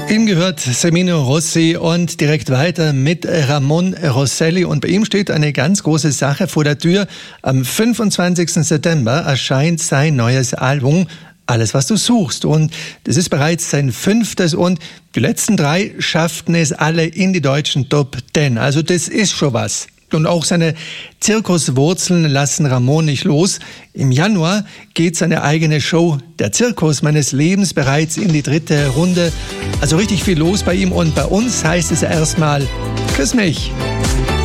Ihm gehört Semino Rossi und direkt weiter mit Ramon Rosselli. Und bei ihm steht eine ganz große Sache vor der Tür. Am 25. September erscheint sein neues Album Alles, was du suchst. Und das ist bereits sein 5. und die letzten 3 schafften es alle in die deutschen Top 10. Also das ist schon was. Und auch seine Zirkuswurzeln lassen Ramon nicht los. Im Januar geht seine eigene Show, der Zirkus meines Lebens, bereits in die 3. Runde. Also richtig viel los bei ihm. Und bei uns heißt es erstmal, küss mich.